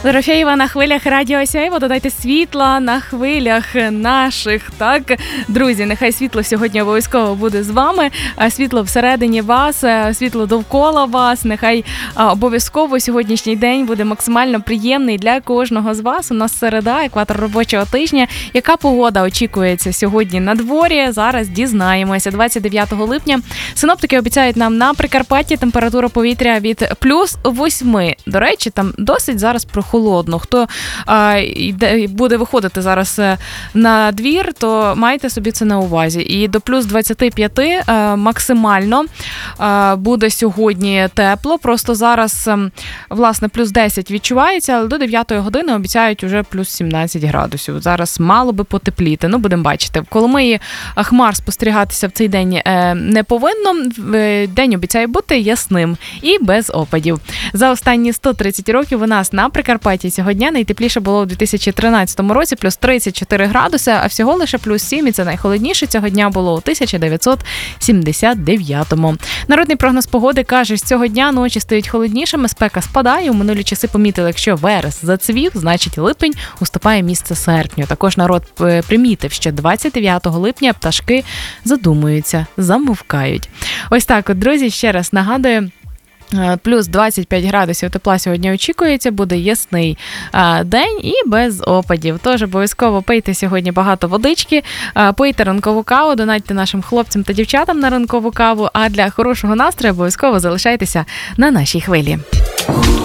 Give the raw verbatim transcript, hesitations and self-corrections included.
Дорофєєва на хвилях Радіо Сяйво. Додайте світла на хвилях наших, так? Друзі, нехай світло сьогодні обов'язково буде з вами. Світло всередині вас, світло довкола вас. Нехай обов'язково сьогоднішній день буде максимально приємний для кожного з вас. У нас середа, екватор робочого тижня. Яка погода очікується сьогодні на дворі? Зараз дізнаємося. двадцять дев'ятого липня синоптики обіцяють нам на Прикарпатті температура повітря від плюс восьми. До речі, там досить зараз прохолодно. Хто а, йде, буде виходити зараз на двір, то майте собі це на увазі. І до плюс двадцять п'ять а, максимально а, буде сьогодні тепло. Просто зараз, власне, плюс десять відчувається, але до дев'ятої години обіцяють уже плюс сімнадцять градусів. Зараз мало би потепліти. Ну, будемо бачити. В Коломиї хмар спостерігатися в цей день не повинно. День обіцяє бути ясним і без опадів. За останні сто тридцять років у нас на Прикарпатті цього дня найтепліше було у дві тисячі тринадцятому році, плюс тридцять чотири градуси, а всього лише плюс сім, і це найхолодніше цього дня було у тисяча дев'ятсот сімдесят дев'ятому. Народний прогноз погоди каже, з цього дня ночі стають холоднішими, спека спадає. У минулі часи помітили, якщо верес зацвів, значить липень уступає місце серпню. Також народ примітив, що двадцять дев'ятого липня пташки задумуються, замовкають. Ось так от, друзі, ще раз нагадую, плюс двадцять п'ять градусів тепла сьогодні очікується, буде ясний а, день і без опадів. Тож обов'язково пийте сьогодні багато водички, а, пийте ранкову каву, донатьте нашим хлопцям та дівчатам на ранкову каву, а для хорошого настрою обов'язково залишайтеся на нашій хвилі.